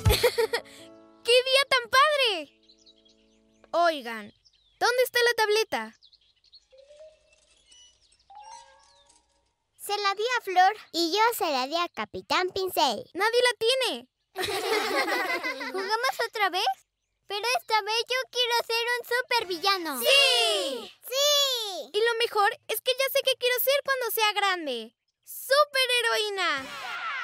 ¡Qué día tan padre! Oigan, ¿dónde está la tableta? Se la di a Flor y yo se la di a Capitán Pincel. ¡Nadie la tiene! ¿Jugamos otra vez? Pero esta vez yo quiero ser un supervillano. ¡Sí! ¡Sí! Y lo mejor es que ya sé qué quiero ser cuando sea grande. ¡Superheroína!